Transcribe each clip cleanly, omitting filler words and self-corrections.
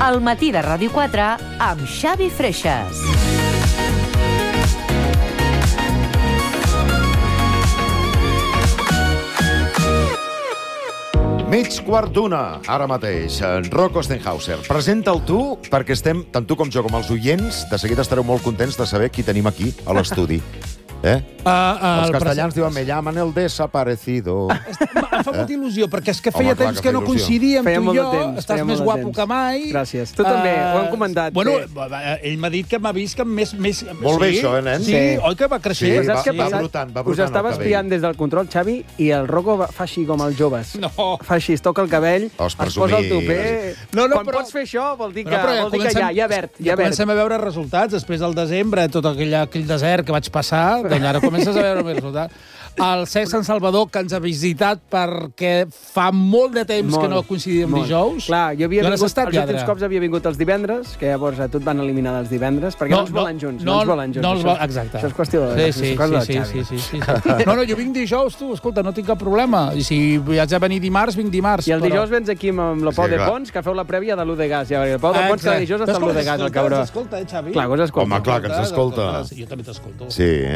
El matí de Ràdio 4 amb Xavi Freixas. Mig quart d'una, ara mateix. Rocco Stenhauser, presenta'l tu, perquè estem, tant tu com jo, com els oients, de seguida estareu molt contents de saber qui tenim aquí, a l'estudi. Els castellans diuen, me llaman el desaparecido. Em fa molta il·lusió, perquè és que feia temps que no coincidíem, tu i jo. Estàs més guapo que mai. Gràcies. Tu també, ho hem comentat. Bueno, ell m'ha dit que m'ha vist que més... Molt bé, això, nen? Sí, oi que va creixer? Sí, va brotant Us estava espiant des del control, Xavi, i el Rocco fa així com els joves. No. Fa així, es toca el cabell, es posa el tupé... Quan pots fer això, vol dir que ja hi ha verd. Ja comencem a veure resultats. Després del desembre, tot aquell desert que vaig passar, doncs ara comences a veure més resultats. El Cesc Sant Salvador, que ens ha visitat perquè fa molt de temps que no coincidíem dijous. Clar, jo havia vingut, els últims cops havia vingut els divendres, que llavors a tu et van eliminar dels divendres, perquè no ens volen junts. Exacte. Això és qüestió de... Sí. No, jo vinc dijous, tu, escolta, no tinc cap problema. I si haig de venir dimarts, vinc dimarts. I el dijous vens aquí amb el Pau de Pons, que feu la prèvia de l'1 de gas. Ja, el Pau de Pons cada dijous està amb l'1 de gas, el cabró. Ens escolta, Xavi? Clar, que us escolta. Home, clar que ens escolta. Jo també t'escolto.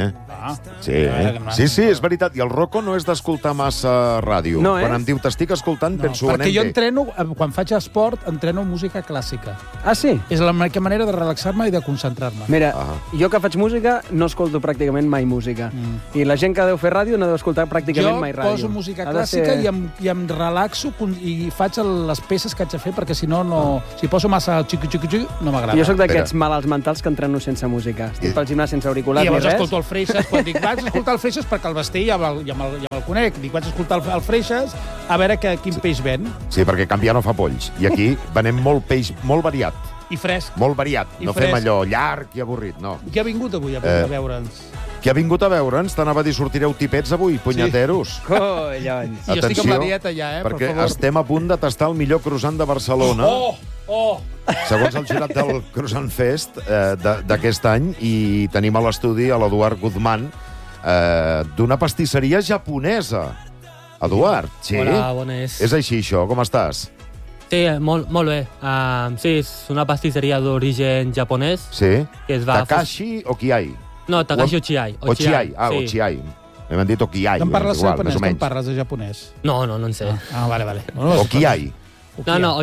Sí, és veritat. I el Rocco no és d'escoltar massa ràdio. No, quan em diu t'estic escoltant, penso anem bé. Perquè jo entreno, quan faig esport, entreno música clàssica. Ah, sí? És la manera de relaxar-me i de concentrar-me. Mira, jo que faig música no escolto pràcticament mai música. I la gent que deu fer ràdio no deu escoltar pràcticament mai ràdio. Jo poso música clàssica i em relaxo i faig les peces que haig de fer, perquè si no... Si poso massa xiqui, no m'agrada. Jo sóc d'aquests malalts mentals que entreno sense música. Estic pel gimnàs sense auriculars ni res. I llavors escolto el Freixas, quan dic, vaig escoltar el Freixas perquè el Basté ja me'l conec. Dic, vaig escoltar el Freixas a veure quin peix ven. Sí, perquè canviar no fa polls. I aquí venem molt peix, molt variat. I fresc. Molt variat. No fem allò llarg i avorrit, no. Qui ha vingut avui a veure'ns? Qui ha vingut a veure'ns? T'anava a dir, sortireu tipets avui, punyeteros. Collons. Jo estic amb la dieta ja, per perquè favor. estem a punt de tastar el millor croissant de Barcelona. Segons el jurat del Croissant Fest d'aquest any, i tenim a l'estudi a l'Eduard Guzmán, d'una pastisseria japonesa. Eduard, sí? Hola, bones. És així, això? Com estàs? Sí, molt bé. Sí, és una pastisseria d'origen japonès. Sí? Que es va... Takashi Okiai. No, Takashi Ochiai. Ochiai, Ochiai. M'han dit Okiai. Que em parles de japonès, que em parles de japonès? No en sé. Vale. Okiai. No,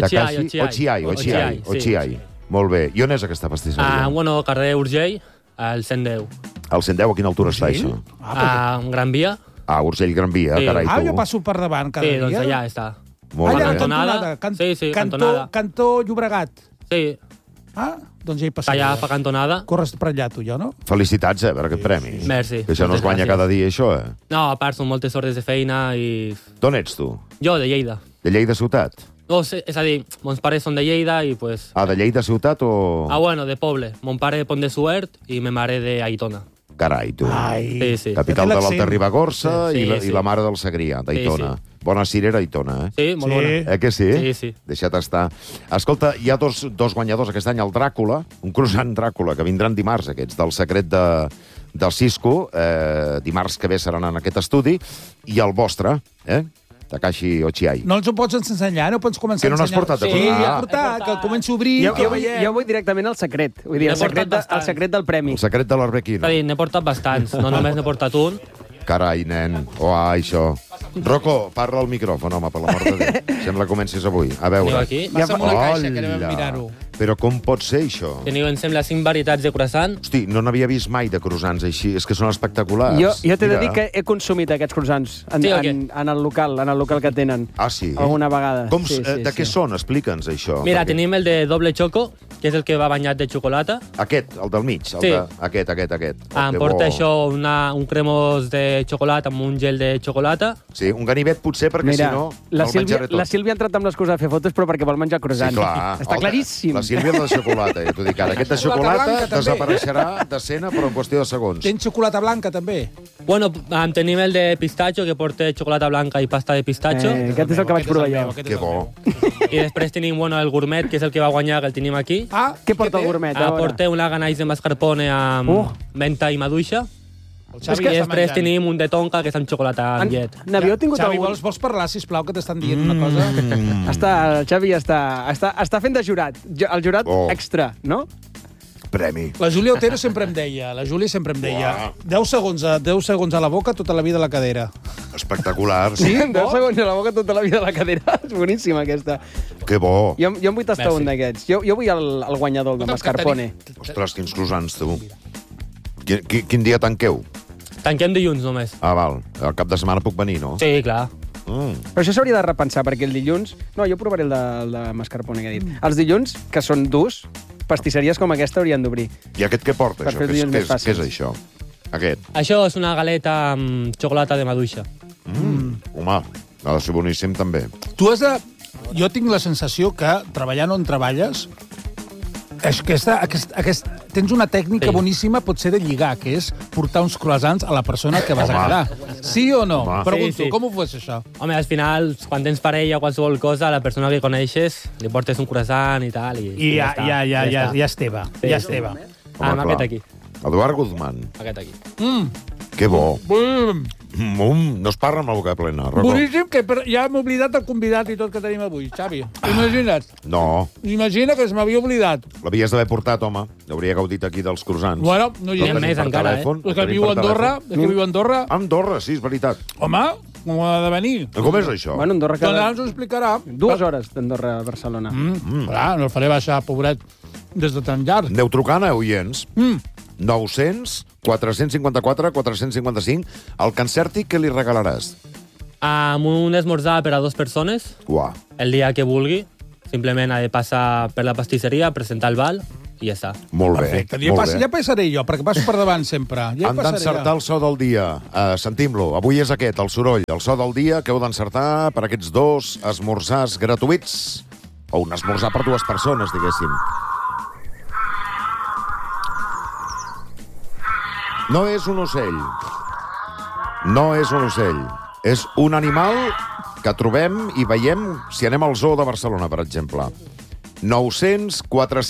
Ochiai. Molt bé. I on és aquesta pastisseria? Bueno, carrer Urgell, al 110. Al 110, a quina altura està, això? A Gran Via. Urgell, Gran Via, carai, tu. Jo passo per davant cada dia. Sí, doncs allà està. Molt bé. Cantonada. Sí, cantonada. Cantó Llobregat. Sí. Doncs ja hi passaré. Allà fa cantonada. Corres per allà, tu, jo, no? Felicitats, per aquest premi. Merci. Que això no es guanya cada dia, això, No, a part, són moltes hores de feina i... D'on ets, tu? Jo, de Lleida. De Lleida ciutat? No, és a dir, mons pares són de Lleida i pues... De Lleida ciutat o...? Bueno, de poble. Mon pare de Pont de Suert i me mare d'Aitona. Carai, tu. Sí. Capital de l'Alta Ribagorça i la mare del Segrià, d'Aitona. Bona cirera, Aitona, Sí, molt bona. Que sí? Sí. Deixa't estar. Escolta, hi ha dos guanyadors aquest any, el Dràcula, un croissant Dràcula, que vindran dimarts, aquests, del secret del Cisco, dimarts que ve seran en aquest estudi, i el vostre, Takashi Ochiai. No els ho pots ensenyar, no pots començar a ensenyar. Que no n'has portat? Sí, he portat, que el començo a obrir. Jo vull directament al secret. Vull dir, el secret del premi. El secret de l'Arbequino. És a dir, n'he portat bastants, no només n'he portat un. Carai, nen. Això. Rocco, parla al micròfon, home, per l'amor de Déu. Sembla que comencis avui. A veure. Teniu aquí? Passa'm una caixa, que anem a mirar-ho. Però com pot ser, això? Teniu, em sembla, 5 varietats de croissant. Hosti, no n'havia vist mai de croissants així. És que són espectaculars. Jo t'he de dir que he consumit aquests croissants en el local que tenen. Sí? Alguna vegada. De què són? Explica'ns, això. Mira, tenim el de doble choco, que és el que va banyat de xocolata. Aquest, el del mig. Sí. Aquest. Em porta això un cremós de xocolata amb un gel de xocolata. Sí, un ganivet potser, perquè si no el menjaré tot. La Sílvia ha entrat amb l'excusa de fer fotos, però perquè vol menjar croissant. Sí, clar. Està claríssim. La Sílvia és de xocolata, ja t'ho dic ara. Aquest de xocolata desapareixerà d'escena, però en qüestió de segons. Tens xocolata blanca, també? Bueno, tenim el de pistatxo, que porta xocolata blanca i pasta de pistatxo. Aquest és el que vaig provar jo. Que bo. I després tenim el gourmet, que és el que va guanyar, que el tenim aquí. Què porta el gourmet? Porta una ganaix de mascarpone amb menta i maduixa. El I Xavi ja està després menjant. tenim un de tonka, que és amb xocolata amb llet. N'havíeu tingut Xavi, algun... vols parlar, sisplau, que t'estan dient una cosa? El Xavi està fent de jurat. El jurat extra, no? Premi. La Júlia Otero sempre em deia, 10 segons a la boca, tota la vida a la cadera. Espectacular. Sí? 10 segons a la boca tota la vida a la cadera. És boníssima, aquesta. Que bo. Jo en vull tastar un d'aquests. Jo vull el guanyador, el de mascarpone. Ostres, quins croissants, tu. Quin dia tanqueu? Tanquem dilluns només. Ah, val. Al cap de setmana puc venir, no? Sí, clar. Però això s'hauria de repensar, perquè el dilluns... No, jo provaré el de mascarpone que he dit. Els dilluns, que són durs, pastisseries com aquesta haurien d'obrir. I aquest què porta, Per això? fer els dilluns més Què fàcils. és això? Aquest. Això és una galeta amb xocolata de maduixa. Home, ha de ser boníssim, també. Tu has de... Jo tinc la sensació que, treballant on treballes, és que tens una tècnica boníssima, pot ser de lligar, que és portar uns croissants a la persona que vas a quedar. Sí o no? Home. Pregunto, Sí. com ho fas, això? Home, al final, quan tens parella o qualsevol cosa, a la persona que coneixes li portes un croissant i tal. I ja és teva. Sí, Ja és sí. teva. Amb clar. aquest aquí. Eduard Guzmán. Aquest aquí. Que bo. No es parla amb la boca plena, Rocco. Boníssim, que ja hem oblidat el convidat i tot que tenim avui, Xavi. Imagina't. No, Imagina que se m'havia oblidat. l'havies d'haver portat, home. Hauria gaudit aquí dels croissants. Bueno, no hi N'hi ha ha més Per encara, telèfon, És que tenim viu a per Andorra, telèfon. és que viu a Andorra. A Andorra, sí, és veritat. Home, com ha de venir? Com és això? Bueno, Andorra Doncs ara cada... ens ho explicarà. 2 hores d'Andorra a Barcelona. Clar, no el faré baixar, pobret, des de tan llarg. Aneu trucant, oients. 900 454 455. El que encerti, què li regalaràs? Amb un esmorzar per a 2 persones, Uah. el dia que vulgui. Simplement ha de passar per la pastisseria, presentar el val i ja està. Molt Perfecte. bé, Ja, molt bé. ja passaré jo, perquè passo per davant sempre. Ja Han d'encertar el so del dia. Sentim-lo. Avui és aquest, el soroll, el so del dia que heu d'encertar per aquests 2 esmorzars gratuïts. O un esmorzar per 2 persones, diguéssim. No és un ocell. No és un ocell. És un animal que trobem i veiem si anem al zoo de Barcelona, per exemple. 900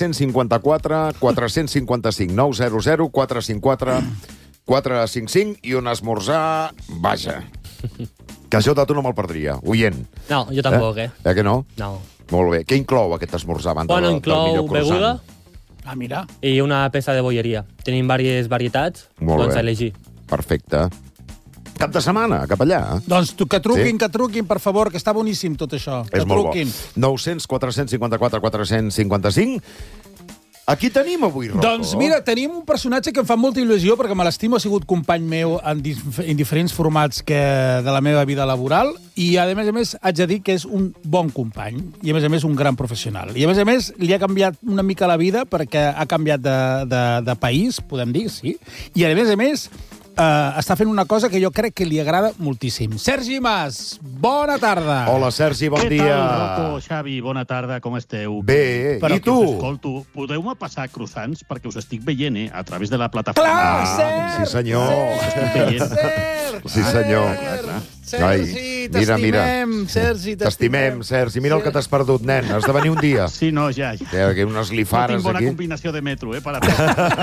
454 455 900 454 455 i un esmorzar... Vaja. Que això de tu no me'l perdria. Oient. No, jo tampoc, eh? Que no? No. Molt bé. Què inclou aquest esmorzar? Banda Bueno, del inclou millor croissant? beguda Ah, mira. i una peça de bolleria. Tenim diverses varietats, Molt doncs bé. a elegir. Perfecte. Cap de setmana, cap allà. Doncs que truquin, Sí? que truquin, per favor, que està boníssim tot això. És Que molt bo. truquin. 900 454 455. Aquí tenim avui, Rocco. Doncs mira, tenim un personatge que em fa molta il·lusió perquè me l'estimo, ha sigut company meu en diferents formats de la meva vida laboral i, a més, haig de dir que és un bon company i, a més, un gran professional. I, a més, li ha canviat una mica la vida perquè ha canviat de país, podem dir, sí. I, a més, està fent una cosa que jo crec que li agrada moltíssim. Sergi Mas, bona tarda. Hola, Sergi, bon Què dia. tal, Rocco, Xavi? Bona tarda, com esteu? Bé, Però i tu? Us escolto. Podeu-me passar croissants perquè us estic veient, a través de la plataforma. Clar, Sergi! Sí, senyor. Sergi! Sí, senyor. Sergi, mira. Sergi, T'estimem, Sergi. Mira el que t'has perdut, nen. Has de venir un dia. Sí, no, ja. Hi ha unes No lifares tinc bona aquí. combinació de metro, per a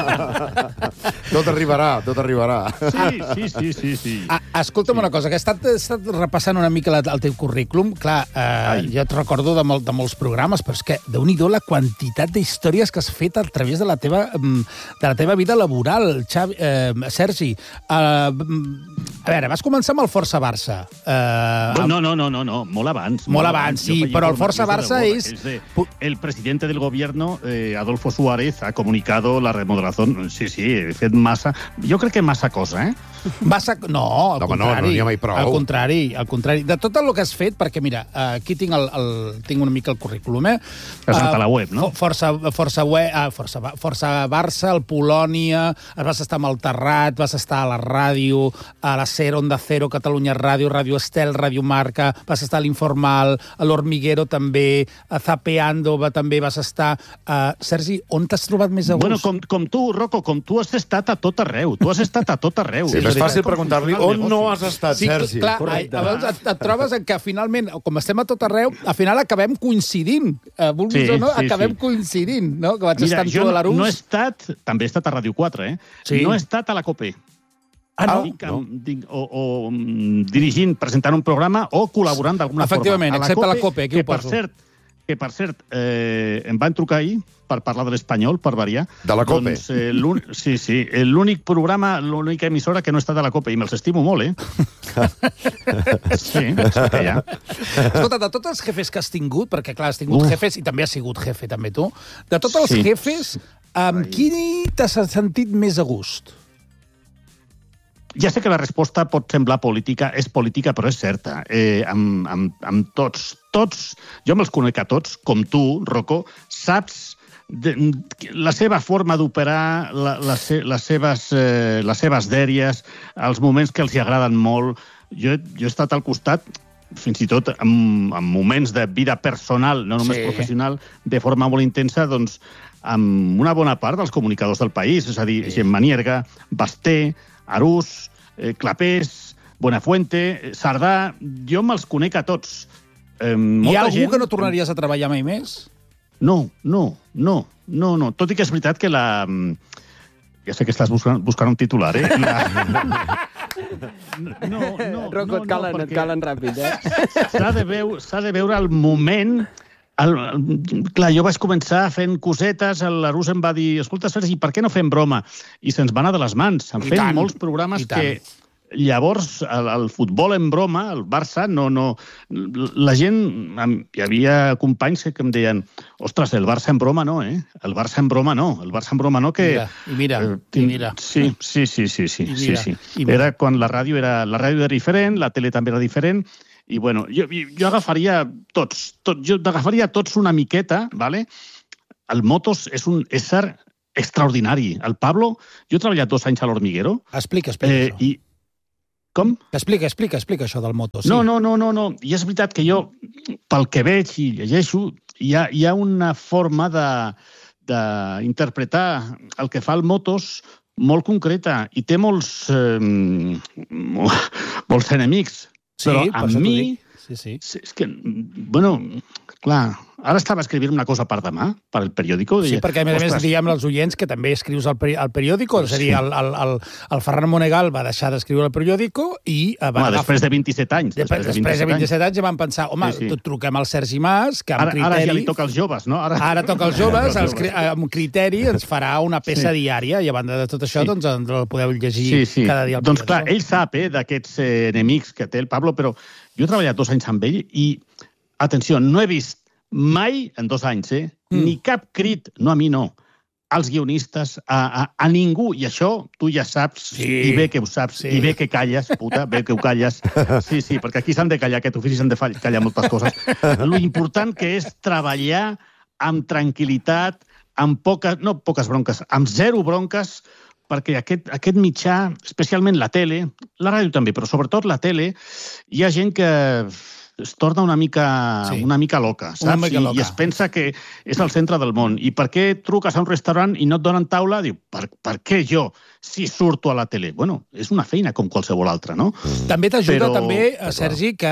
Tot arribarà, tot arribarà. Sí. Escolta'm una cosa, que he estat repassant una mica el teu currículum. Clar, jo et recordo de molts programes, però és que, déu-n'hi-do, la quantitat d'històries que has fet a través de la teva vida laboral, Sergi. A veure, vas començar amb el Força Barça. No, molt abans. Molt abans, sí, Jo feia però el Força informatius Barça de és... aquells de- El presidente del gobierno, Adolfo Suárez, ha comunicado la remodelación. Sí, he fet massa... Jo crec que massa cosa, eh? No, al No, home, contrari. no n'hi ha mai prou. Al contrari. De tot el que has fet, perquè mira, aquí tinc una mica el currículum, eh? Has anat a la web, no? Força Barça, el Polònia, vas estar amb el Terrat, vas estar a la ràdio, a la SER, Onda Cero, Catalunya Ràdio, Ràdio Estel, Ràdio Marca, vas estar a l'Informal, a l'Hormiguero també, a Zapeando també vas estar. Sergi, on t'has trobat més a gust? Bueno, com tu, Rocco, com tu has estat a tot arreu. Tu has estat a tot arreu. Sí, és fàcil preguntar-li Com funciona on el no negoci. has estat, Sí, Sergi. clar, llavors et trobes en que finalment, com estem a tot arreu, al final acabem coincidint. Vulguis Sí, o no, sí, acabem sí. coincidint, no? Que vaig Mira, estar amb jo tu a l'Arús. no he estat... També he estat a Ràdio 4, eh? Sí. No he estat a la COPE. dirigint, presentant un programa o col·laborant d'alguna forma. Efectivament, excepte a la COPE, aquí ho poso. Per cert, em van trucar ahir per parlar de l'Espanyol, per variar. De la COPE? Doncs, sí. L'únic programa, l'única emissora que no està de la COPE, i me'ls estimo molt, Sí, que hi ha. Escolta, de tots els jefes que has tingut, perquè clar, has tingut jefes i també has sigut jefe, també tu, de tots els jefes, amb qui t'has sentit més a gust? Ja sé que la resposta pot semblar política, és política, però és certa. Amb tots, jo me'ls conec a tots, com tu, Rocco, saps la seva forma d'operar, les seves dèries, els moments que els hi agraden molt. Jo he estat al costat, fins i tot en moments de vida personal, no només professional, de forma molt intensa, doncs, amb una bona part dels comunicadors del país, és a dir, Gemma Nierga, Basté, Arús, Clapés, Buenafuente, Sardà, jo me'ls conec a tots. Hi ha algú que no tornaries a treballar mai més? No. Tot i que és veritat que la... Ja sé que estàs buscant un titular, Rocco, et calen ràpid, S'ha de veure el moment... Clar, jo vaig començar fent cosetes, l'Arús em va dir, escolta, Sergi, per què no fem broma? I se'ns va anar de les mans. S'han fet molts programes que... Llavors, el futbol en broma, el Barça, la gent... Hi havia companys que em deien, ostres, el Barça en broma no, El Barça en broma no, que... Mira. Sí. Era quan la ràdio era diferent, la tele també era diferent, i bueno, jo agafaria tots una miqueta, ¿vale? El Motos és un ésser extraordinari. El Pablo, jo he treballat 2 anys a l'Hormiguero. Explica això. Com? Explica això del Motos. No. I és veritat que jo, pel que veig i llegeixo, hi ha una forma d'interpretar el que fa el Motos molt concreta i té molts enemics. Però a mi... Sí. És que, bueno, clar, ara estava escrivint una cosa per demà, per el periòdico. Sí, perquè a més diguem als oients que també escrius al periòdico, és a dir, el Ferran Monegal va deixar d'escriure al periòdico i... Després de 27 anys. Després de 27 anys ja van pensar, home, truquem al Sergi Mas, que amb criteri... Ara ja li toca als joves, no? Ara toca als joves, amb criteri ens farà una peça diària i a banda de tot això, doncs el podeu llegir cada dia al periòdico. Doncs clar, ell sap d'aquests enemics que té el Pablo, però jo he treballat 2 anys amb ell i, atenció, no he vist mai, en 2 anys, ni cap crit, no a mi no, als guionistes, a ningú, i això tu ja saps, i bé que ho saps, i bé que calles, puta, bé que ho calles. Sí, perquè aquí s'han de callar, aquest ofici s'han de callar moltes coses. Lo important que és treballar amb tranquil·litat, amb poques bronques, amb 0 bronques, perquè aquest mitjà, especialment la tele, la ràdio també, però sobretot la tele, hi ha gent que es torna una mica loca, saps? I es pensa que és el centre del món. I per què truques a un restaurant i no et donen taula? Diu, per què jo, si surto a la tele? Bueno, és una feina com qualsevol altra, no? També t'ajuda, Sergi, que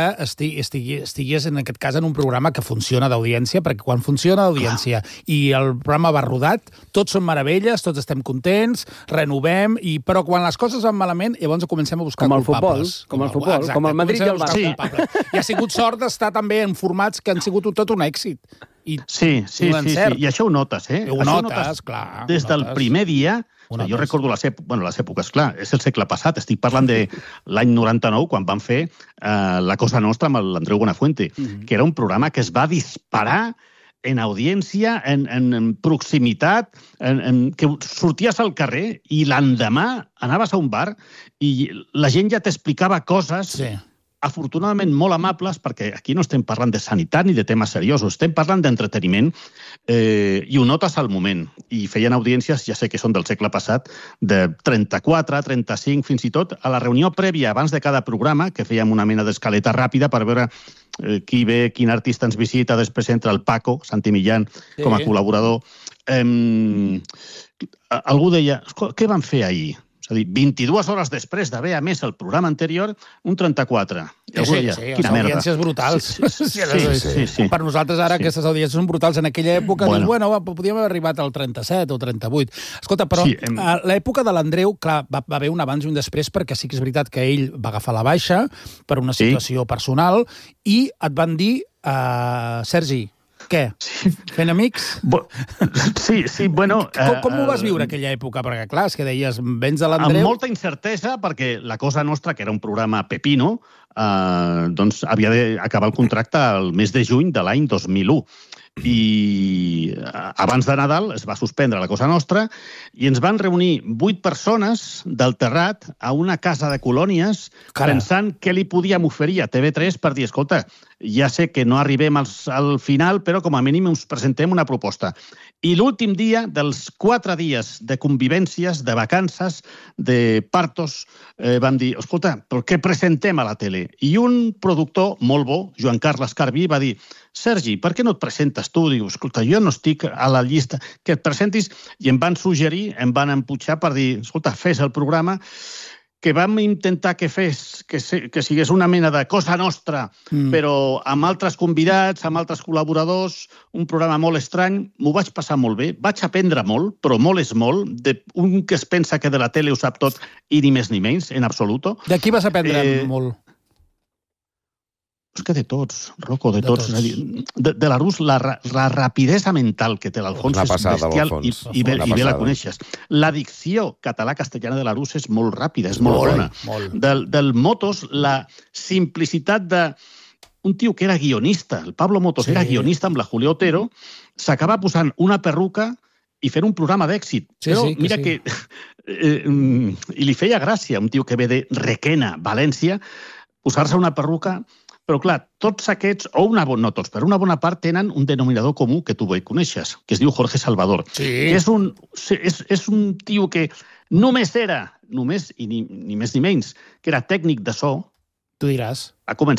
estigués en aquest cas en un programa que funciona d'audiència, perquè quan funciona d'audiència i el programa va rodat, tots són meravelles, tots estem contents, renovem, però quan les coses van malament, llavors comencem a buscar culpables. Com el futbol, com el Madrid i el Barça. I ha sigut sort d'estar també en formats que han sigut tot un èxit. Sí. I això ho notes, Ho notes, clar. Des del primer dia, jo recordo les èpoques, clar, és el segle passat, estic parlant de l'any 99, quan van fer La Cosa Nostra amb l'Andreu Buenafuente, que era un programa que es va disparar en audiència, en proximitat, que sorties al carrer i l'endemà anaves a un bar i la gent ja t'explicava coses afortunadament molt amables, perquè aquí no estem parlant de sanitat ni de temes seriosos, estem parlant d'entreteniment i ho notes al moment. I feien audiències, ja sé que són del segle passat, de 34, 35, fins i tot, a la reunió prèvia abans de cada programa, que fèiem una mena d'escaleta ràpida per veure qui ve, quin artista ens visita, després entra el Paco, Santi Millán, com a col·laborador. Algú deia, què van fer ahir? És a dir, 22 hores després d'haver emès el programa anterior, un 34. I algú deia, quina merda. Audiències brutals. Sí. Per nosaltres ara aquestes audiències són brutals. En aquella època, podíem haver arribat al 37 o 38. Escolta, però a l'època de l'Andreu, clar, va haver un abans i un després, perquè sí que és veritat que ell va agafar la baixa per una situació personal i et van dir, Sergi, què? Fent amics? Sí, bueno... Com ho vas viure aquella època? Perquè, clar, és que deies, vens de l'Andreu... Amb molta incertesa, perquè la Cosa Nostra, que era un programa pepino, doncs havia d'acabar el contracte el mes de juny de l'any 2001. I abans de Nadal es va suspendre la Cosa Nostra i ens van reunir 8 persones del Terrat a una casa de colònies pensant què li podíem oferir a TV3 per dir, escolta, ja sé que no arribem al final, però com a mínim us presentem una proposta. I l'últim dia dels 4 dies de convivències, de vacances, de partos, vam dir, escolta, però què presentem a la tele? I un productor molt bo, Joan Carles Carví, va dir, Sergi, per què no et presentes tu? Diu, escolta, jo no estic a la llista, que et presentis. I em van suggerir, em van empujar per dir, escolta, fes el programa, que vam intentar que sigués una mena de Cosa Nostra, però amb altres convidats, amb altres col·laboradors, un programa molt estrany. M'ho vaig passar molt bé, vaig aprendre molt, però molt és molt, d'un que es pensa que de la tele ho sap tot i ni més ni menys, en absoluto. De qui vas aprendre molt? És que de tots, Rocco, de tots. De l'Arús, la rapidesa mental que té l'Alfons és bestial i bé la coneixes. La dicció català-castellana de l'Arús és molt ràpida, és molt bona. Del Motos, la simplicitat de un tio que era guionista, el Pablo Motos era guionista amb la Julio Otero, s'acaba posant una perruca i fent un programa d'èxit. Però mira que... I li feia gràcia, un tio que ve de Requena, València, posar-se una perruca... Però, clar, tots aquests, no tots, però una bona part tenen un denominador comú que tu bé coneixes, que es diu Jorge Salvador. Que és un tio que només era, i ni més ni menys, que era tècnic de so. Tu diràs. Ha començat